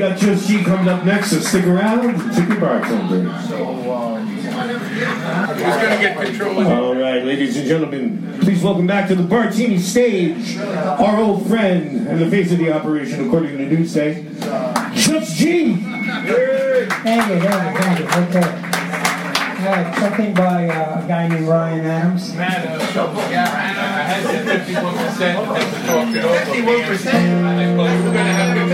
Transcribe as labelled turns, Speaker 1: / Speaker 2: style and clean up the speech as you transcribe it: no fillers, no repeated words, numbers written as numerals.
Speaker 1: got Just G coming up next, so stick around and tip your bartender.
Speaker 2: Who's going to get control of it?
Speaker 1: All right, ladies and gentlemen, please welcome back to the Bartini stage our old friend and the face of the operation, according to Newsday, Just G.
Speaker 3: Thank you. Okay. Something by a guy named Ryan Adams.
Speaker 2: I had said 51%, but then we talked it over. 51%? Well, we're going to have